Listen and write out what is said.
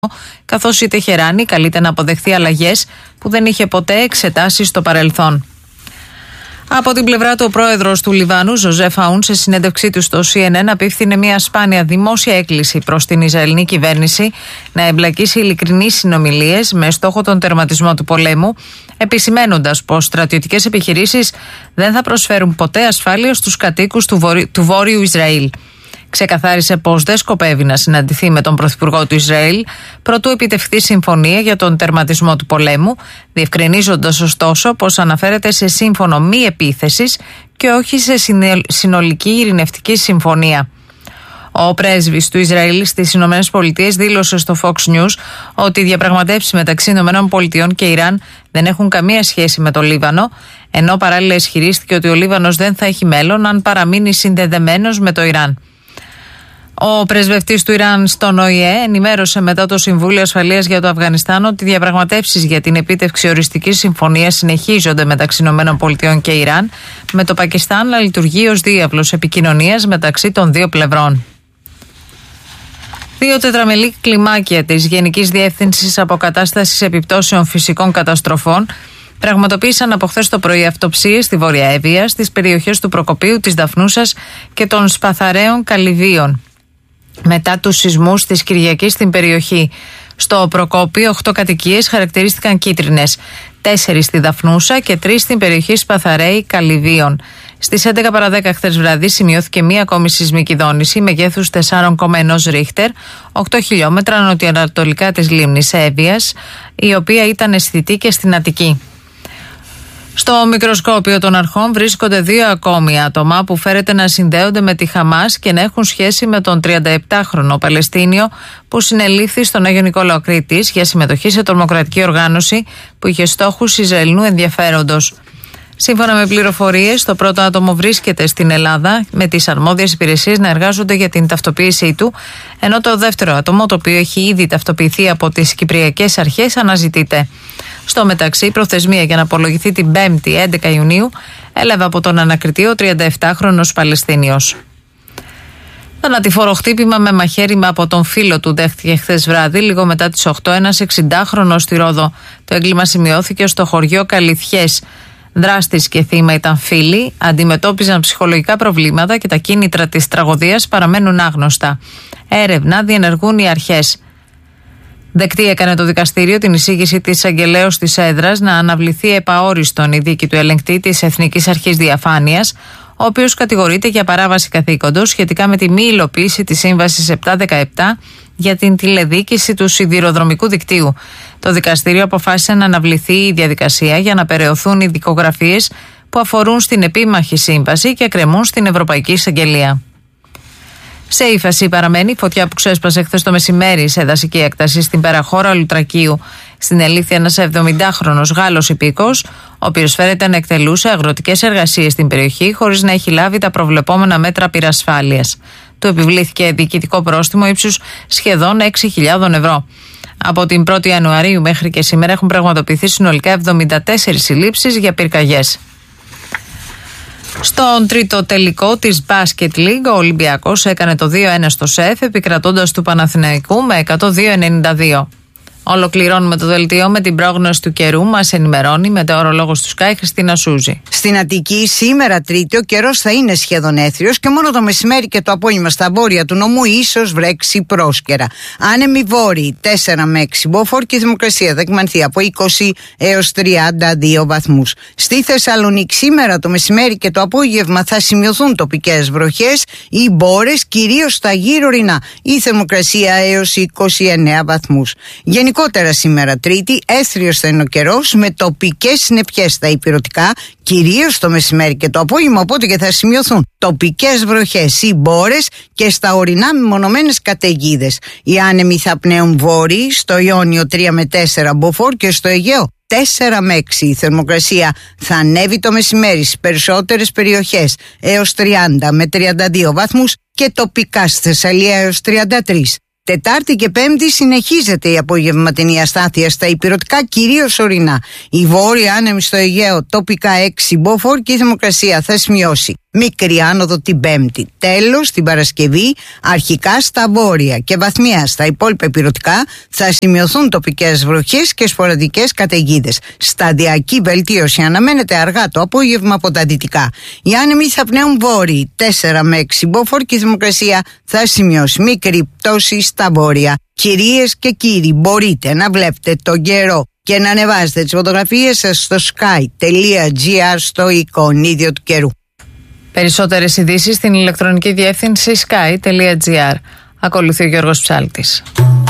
καθώς η Τεχεράνη καλείται να αποδεχθεί αλλαγές που δεν είχε ποτέ εξετάσει στο παρελθόν. Από την πλευρά του, ο πρόεδρος του Λιβάνου, Ζωζέφ Αούν, σε συνέντευξή του στο CNN, απίφθινε μια σπάνια δημόσια έκκληση προς την Ισραηλινή κυβέρνηση να εμπλακεί σε ειλικρινείς συνομιλίες με στόχο τον τερματισμό του πολέμου, επισημαίνοντας πως στρατιωτικές επιχειρήσεις δεν θα προσφέρουν ποτέ ασφάλεια στους κατοίκους του Βόρειου Ισραήλ. Ξεκαθάρισε πως δεν σκοπεύει να συναντηθεί με τον Πρωθυπουργό του Ισραήλ προτού επιτευχθεί συμφωνία για τον τερματισμό του πολέμου, διευκρινίζοντας ωστόσο πως αναφέρεται σε σύμφωνο μη επίθεσης και όχι σε συνολική ειρηνευτική συμφωνία. Ο πρέσβης του Ισραήλ στις ΗΠΑ δήλωσε στο Fox News ότι οι διαπραγματεύσεις μεταξύ ΗΠΑ και Ιράν δεν έχουν καμία σχέση με το Λίβανο, ενώ παράλληλα ισχυρίστηκε ότι ο Λίβανος δεν θα έχει μέλλον αν παραμείνει συνδεδεμένος με το Ιράν. Ο πρεσβευτής του Ιράν στον ΟΗΕ ενημέρωσε μετά το Συμβούλιο Ασφαλείας για το Αφγανιστάν ότι οι διαπραγματεύσεις για την επίτευξη οριστικής συμφωνίας συνεχίζονται μεταξύ ΗΠΑ και Ιράν, με το Πακιστάν να λειτουργεί ως διάβλος επικοινωνίας μεταξύ των δύο πλευρών. 2 τετραμελή κλιμάκια της Γενικής Διεύθυνσης Αποκατάστασης Επιπτώσεων Φυσικών Καταστροφών πραγματοποίησαν από χθες το πρωί αυτοψίες στη Βόρεια Εύβοια, στις περιοχές του Προκοπίου, της Δαφνούσας και των Σπαθαραίων Καλυβίων, μετά τους σεισμούς της Κυριακής στην περιοχή. Στο Προκόπιο 8 κατοικίες χαρακτηρίστηκαν κίτρινες, 4 στη Δαφνούσα και 3 στην περιοχή Σπαθαραίοι Καλυβίων. Στις 11 παρά 10 χθες βράδυ σημειώθηκε μία ακόμη σεισμική δόνηση μεγέθους 4,1 ρίχτερ, 8 χιλιόμετρα νοτιοανατολικά της λίμνης Εύβοιας, η οποία ήταν αισθητή και στην Αττική. Στο μικροσκόπιο των αρχών βρίσκονται 2 ακόμη άτομα που φέρεται να συνδέονται με τη Χαμάς και να έχουν σχέση με τον 37χρονο Παλαιστίνιο που συνελήφθη στον Άγιο Νικόλαο Κρήτης για συμμετοχή σε τρομοκρατική οργάνωση που είχε στόχους Ισραηλινού ενδιαφέροντος. Σύμφωνα με πληροφορίες, το πρώτο άτομο βρίσκεται στην Ελλάδα με τις αρμόδιες υπηρεσίες να εργάζονται για την ταυτοποίησή του, ενώ το δεύτερο άτομο, το οποίο έχει ήδη ταυτοποιηθεί από τις Κυπριακές Αρχές, αναζητείται. Στο μεταξύ, η προθεσμία για να απολογηθεί την 5η 11 Ιουνίου έλαβε από τον ανακριτή ο 37χρονος Παλαιστίνιος. Θανατηφόρο χτύπημα με μαχαίρι από τον φίλο του δέχτηκε χθες βράδυ, λίγο μετά τις 8, ένας 60χρονος στη Ρόδο. Το έγκλημα σημειώθηκε στο χωριό Καλυθιές. Δράστης και θύμα ήταν φίλοι, αντιμετώπιζαν ψυχολογικά προβλήματα και τα κίνητρα της τραγωδίας παραμένουν άγνωστα. Έρευνα διενεργούν οι αρχές. Δεκτή έκανε το δικαστήριο την εισήγηση της εισαγγελέως της έδρας να αναβληθεί επαόριστον η δίκη του ελεγκτή της Εθνικής Αρχής Διαφάνειας, ο οποίος κατηγορείται για παράβαση καθήκοντος σχετικά με τη μη υλοποίηση της Σύμβασης 717 για την τηλεδίκηση του σιδηροδρομικού δικτύου. Το δικαστήριο αποφάσισε να αναβληθεί η διαδικασία για να περαιωθούν οι δικογραφίες που αφορούν στην επίμαχη σύμβαση και κρεμούν στην Ευρωπαϊκή Εισαγγελία. Σε ύφαση παραμένει η φωτιά που ξέσπασε χθες το μεσημέρι σε δασική έκταση στην Περαχώρα Λουτρακίου. Στην ελήφθη ένας 70χρονος Γάλλος υπήκος, ο οποίος φέρεται να εκτελούσε αγροτικές εργασίες στην περιοχή χωρίς να έχει λάβει τα προβλεπόμενα μέτρα πυρασφάλειας. Του επιβλήθηκε διοικητικό πρόστιμο ύψους σχεδόν 6.000 ευρώ. Από την 1η Ιανουαρίου μέχρι και σήμερα έχουν πραγματοποιηθεί συνολικά 74 συλλήψεις για πυρκαγιές. Στον τρίτο τελικό της Basket League, ο Ολυμπιακός έκανε το 2-1 στο ΣΕΦ, επικρατώντας του Παναθηναϊκού με 102-92. Ολοκληρώνουμε το δελτίο με την πρόγνωση του καιρού. Μας ενημερώνει μετεωρολόγος του Sky, Χριστίνα Σούζη. Στην Αττική σήμερα Τρίτη ο καιρός θα είναι σχεδόν έθριος και μόνο το μεσημέρι και το απόγευμα στα βόρεια του νομού ίσως βρέξει πρόσκαιρα. Άνεμοι βόρειοι 4 με 6 μποφόρ και η θερμοκρασία θα εκμανθεί από 20 έως 32 βαθμούς. Στη Θεσσαλονίκη σήμερα το μεσημέρι και το απόγευμα θα σημειωθούν τοπικές βροχές ή μπόρες, κυρίως στα γύρω ορεινά. Η θερμοκρασία έως 29 βαθμούς. Γενικότερα σήμερα Τρίτη έθριος θα είναι ο καιρός με τοπικές συννεφιές στα ηπειρωτικά, κυρίως το μεσημέρι και το απόγευμα, οπότε και θα σημειωθούν τοπικές βροχές ή μπόρες και στα ορεινά μεμονωμένες καταιγίδες. Οι άνεμοι θα πνέουν βόρειοι, στο Ιόνιο 3 με 4 μποφόρ και στο Αιγαίο 4 με 6. Η θερμοκρασία θα ανέβει το μεσημέρι στις περισσότερες περιοχές έως 30 με 32 βαθμούς και τοπικά στη Θεσσαλία έως 33. Τετάρτη και Πέμπτη συνεχίζεται η απογευματινή αστάθεια στα ηπειρωτικά, κυρίως ορεινά. Η βόρεια άνεμη στο Αιγαίο τοπικά 6 μποφόρ και η θερμοκρασία θα σημειώσει μικρή άνοδο την Πέμπτη. Τέλος, την Παρασκευή, αρχικά στα βόρεια και βαθμία στα υπόλοιπα ηπειρωτικά θα σημειωθούν τοπικές βροχές και σποραδικές καταιγίδες. Σταδιακή βελτίωση αναμένεται αργά το απόγευμα από τα δυτικά. Οι άνεμοι θα πνέουν βόρειοι 4 με 6 μποφόρ και η θερμοκρασία θα σημειώσει μικρή πτώση στα βόρεια. Κυρίες και κύριοι, μπορείτε να βλέπετε τον καιρό και να ανεβάζετε τις φωτογραφίες σας στο sky.gr στο εικονίδιο του καιρού. Περισσότερες ειδήσεις στην ηλεκτρονική διεύθυνση sky.gr. Ακολουθεί ο Γιώργος Ψάλτης.